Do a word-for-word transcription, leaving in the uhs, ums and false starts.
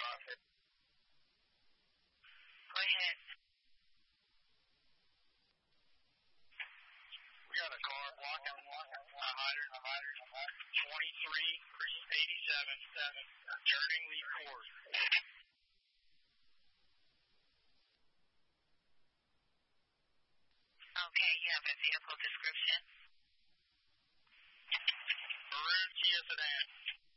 Go ahead. We got a car blocking a hydrant, a hydrant, twenty-three eighty-seven, turning Lee Court. Okay, you have a vehicle description? Maroon Kia sedan.